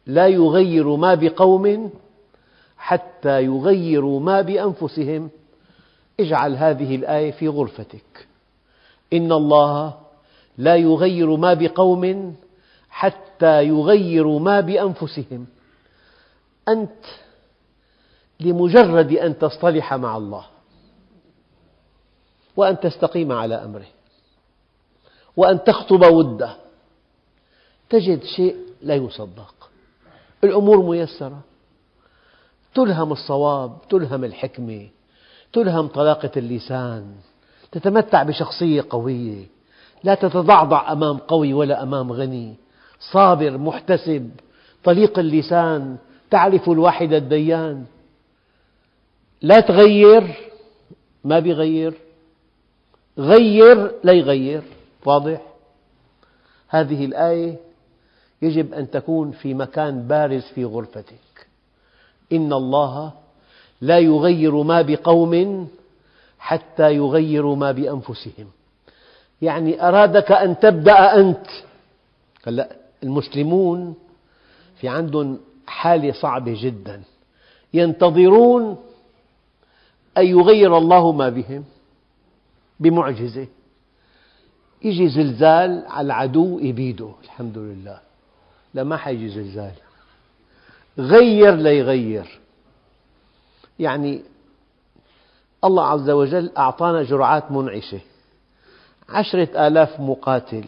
لا يغير ما بقوم حتى يغيروا ما بأنفسهم. اجعل هذه الآية في غرفتك. إن الله لا يغير ما بقوم حتى يغيروا ما بأنفسهم. أنت لمجرد أن تصطلح مع الله وأن تستقيم على أمره وأن تخطب وده تجد شيء لا يصدق. الأمور ميسرة، تلهم الصواب، تلهم الحكمة، تلهم طلاقة اللسان، تتمتع بشخصية قوية، لا تتضعضع أمام قوي ولا أمام غني، صابر محتسب طليق اللسان، تعرف الواحد الديان. لا تغير ما بيغير، غير لا يغير. واضح؟ هذه الآية يجب أن تكون في مكان بارز في غرفتك. إن الله لا يغير ما بقوم حتى يغيروا ما بأنفسهم. يعني أرادك أن تبدأ أنت. هلأ المسلمون في عندهم حالة صعبة جدا، ينتظرون أن يغير الله ما بهم بمعجزة. يجي زلزال على العدو يبيده، الحمد لله. لا، ما حيجي زلزال. غير ليغير. يعني الله عز وجل أعطانا جرعات منعشة، 10,000 مقاتل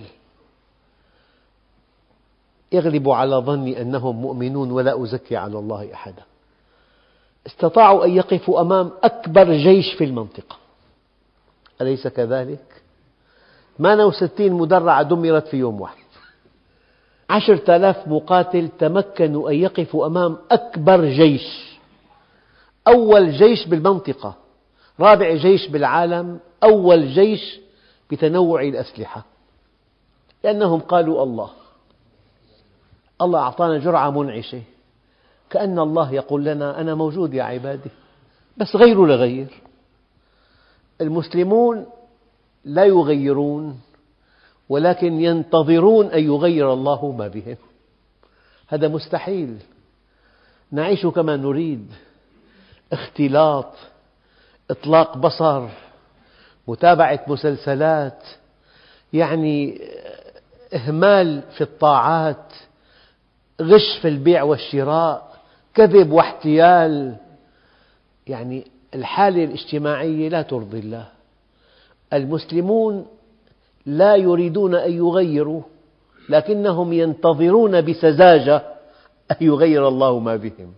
يغلب على ظني أنهم مؤمنون ولا أزكي على الله أحدا، استطاعوا أن يقفوا أمام أكبر جيش في المنطقة. أليس كذلك؟ 68 مدرعة دمرت في يوم واحد. 10,000 مقاتل تمكنوا أن يقفوا أمام أكبر جيش، أول جيش بالمنطقة، رابع جيش بالعالم، أول جيش بتنوع الأسلحة، لأنهم قالوا الله أعطانا جرعة منعشة. كأن الله يقول لنا أنا موجود يا عبادي، بس غيروا لغير. المسلمون لا يغيرون ولكن ينتظرون أن يغير الله ما بهم. هذا مستحيل. نعيش كما نريد، اختلاط، إطلاق بصر، متابعة مسلسلات، يعني إهمال في الطاعات، غش في البيع والشراء، كذب واحتيال. يعني الحالة الاجتماعية لا ترضي الله. المسلمون لا يريدون أن يغيروا لكنهم ينتظرون بسذاجة أن يغير الله ما بهم.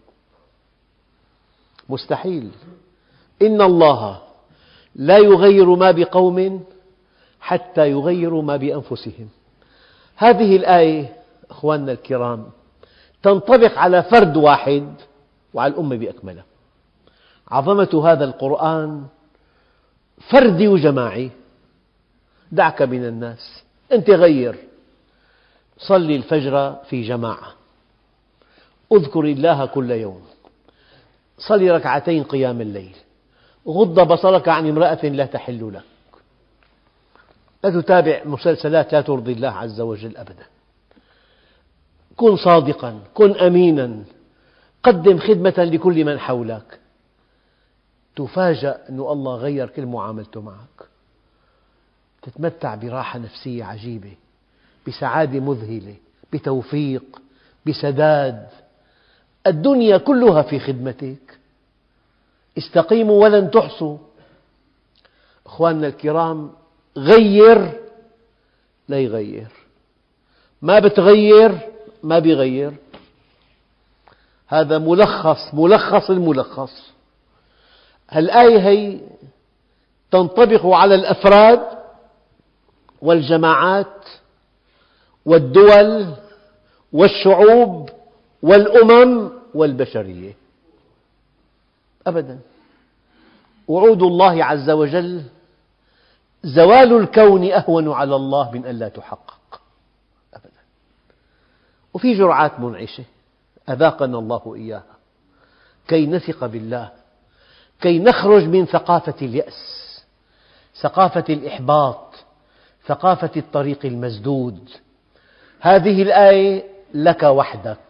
مستحيل. إن الله لا يغير ما بقوم حتى يغيروا ما بأنفسهم. هذه الآية أخواننا الكرام تنطبق على فرد واحد وعلى الأمة بأكملها. عظمة هذا القرآن فردي وجماعي. دعك من الناس، أنت غير. صلي الفجر في جماعة، اذكر الله كل يوم، صلي ركعتين قيام الليل، غض بصرك عن امرأة لا تحل لك، لا تتابع مسلسلات لا ترضي الله عز وجل أبدا. كن صادقا، كن أمينا، قدم خدمة لكل من حولك. تفاجأ أن الله غير كل معاملته معك، تتمتع براحة نفسية عجيبة، بسعادة مذهلة، بتوفيق، بسداد. الدنيا كلها في خدمتك. استقيموا ولن تحصوا. أخواننا الكرام، غير لا يغير، ما بتغير ما بيغير. هذا ملخص الملخص. الآية هي تنطبق على الأفراد والجماعات والدول والشعوب والأمم والبشرية أبدا. وعود الله عز وجل زوال الكون أهون على الله من أن لا تحقق أبدا. وفي جرعات منعشة أذاقنا الله إياها كي نثق بالله، كي نخرج من ثقافة اليأس، ثقافة الإحباط، ثقافة الطريق المسدود. هذه الآية لك وحدك.